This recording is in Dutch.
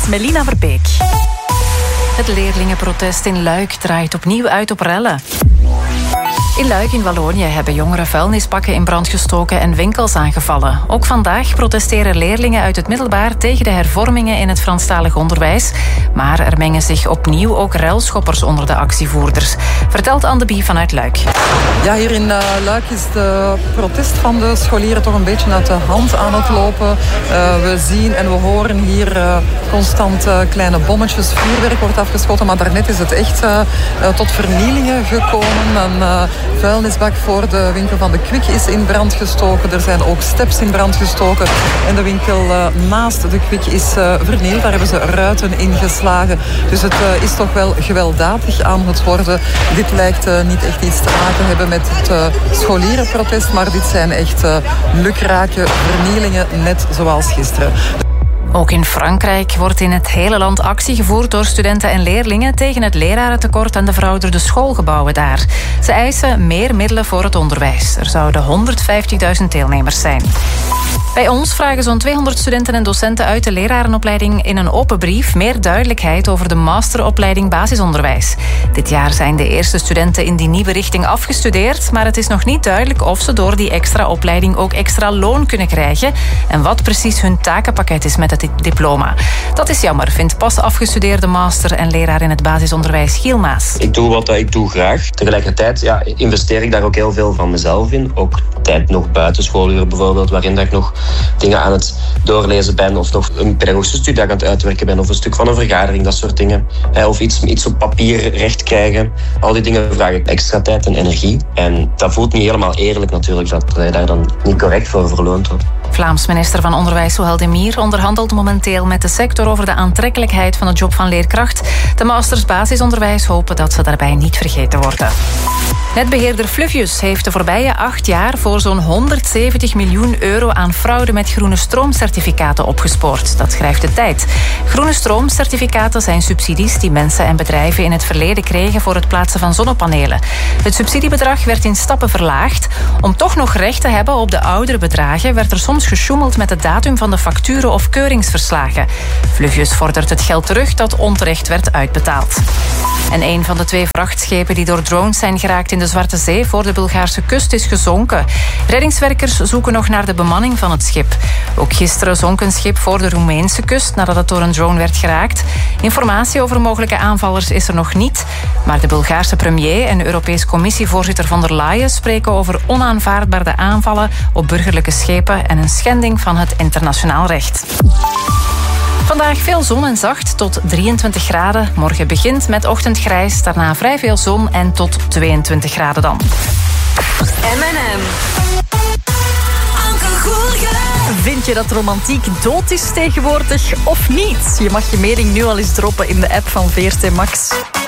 Melina Verbeek. Het leerlingenprotest in Luik draait opnieuw uit op rellen. In Luik in Wallonië hebben jongeren vuilnisbakken in brand gestoken en winkels aangevallen. Ook vandaag protesteren leerlingen uit het middelbaar tegen de hervormingen in het Franstalig onderwijs. Maar er mengen zich opnieuw ook relschoppers onder de actievoerders. Vertelt Anne de Bie vanuit Luik. Ja, hier in Luik is de protest van de scholieren toch een beetje uit de hand aan het lopen. We zien en we horen hier constant kleine bommetjes. Vuurwerk wordt afgeschoten, maar daarnet is het echt tot vernielingen gekomen. Een vuilnisbak voor de winkel van de Kwik is in brand gestoken. Er zijn ook steps in brand gestoken. En de winkel naast de Kwik is vernield. Daar hebben ze ruiten in geslagen. Dus het is toch wel gewelddadig aan het worden. Dit lijkt niet echt iets te maken hebben met het scholierenprotest. Maar dit zijn echt lukrake vernielingen, net zoals gisteren. Ook in Frankrijk wordt in het hele land actie gevoerd door studenten en leerlingen tegen het lerarentekort en de verouderde schoolgebouwen daar. Ze eisen meer middelen voor het onderwijs. Er zouden 150.000 deelnemers zijn. Bij ons vragen zo'n 200 studenten en docenten uit de lerarenopleiding in een open brief meer duidelijkheid over de masteropleiding basisonderwijs. Dit jaar zijn de eerste studenten in die nieuwe richting afgestudeerd, maar het is nog niet duidelijk of ze door die extra opleiding ook extra loon kunnen krijgen en wat precies hun takenpakket is met het diploma. Dat is jammer, vindt pas afgestudeerde master en leraar in het basisonderwijs Giel Maas. Ik doe wat ik doe graag. Tegelijkertijd investeer ik daar ook heel veel van mezelf in. Ook tijd nog buiten schooluren bijvoorbeeld, waarin dat ik nog dingen aan het doorlezen ben of nog een pedagogische studie aan het uitwerken ben of een stuk van een vergadering, dat soort dingen. Of iets op papier recht krijgen. Al die dingen vragen extra tijd en energie. En dat voelt niet helemaal eerlijk natuurlijk, dat je daar dan niet correct voor verloond wordt. Vlaams minister van Onderwijs Souheil Demir onderhandelt momenteel met de sector over de aantrekkelijkheid van de job van leerkracht. De masters basisonderwijs hopen dat ze daarbij niet vergeten worden. Netbeheerder Fluvius heeft de voorbije 8 jaar voor zo'n 170 miljoen euro aan fraude met groene stroomcertificaten opgespoord. Dat schrijft de Tijd. Groene stroomcertificaten zijn subsidies die mensen en bedrijven in het verleden kregen voor het plaatsen van zonnepanelen. Het subsidiebedrag werd in stappen verlaagd. Om toch nog recht te hebben op de oudere bedragen werd er soms gesjoemeld met de datum van de facturen of keuringsverslagen. Fluvius vordert het geld terug dat onterecht werd uitbetaald. En een van de 2 vrachtschepen die door drones zijn geraakt in de Zwarte Zee voor de Bulgaarse kust is gezonken. Reddingswerkers zoeken nog naar de bemanning van het schip. Ook gisteren zonk een schip voor de Roemeense kust nadat het door een drone werd geraakt. Informatie over mogelijke aanvallers is er nog niet. Maar de Bulgaarse premier en Europese Commissievoorzitter von der Leyen spreken over onaanvaardbare aanvallen op burgerlijke schepen en een schending van het internationaal recht. Vandaag veel zon en zacht tot 23 graden. Morgen begint met ochtendgrijs, daarna vrij veel zon en tot 22 graden dan. M&M. Anke Goelge. Vind je dat romantiek dood is tegenwoordig of niet? Je mag je mening nu al eens droppen in de app van VRT Max.